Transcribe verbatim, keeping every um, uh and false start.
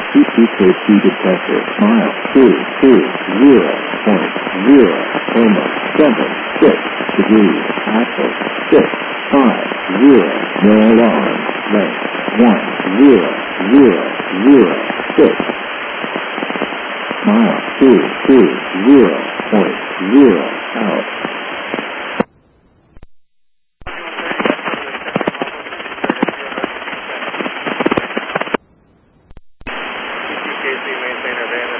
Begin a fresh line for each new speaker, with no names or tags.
T P K T detector. Mile two two zero point zero almost seven six degrees. Axle six five zero. No alarm. Length one zero zero zero six. Mile two two zero point zero out.
T P K C maintainer van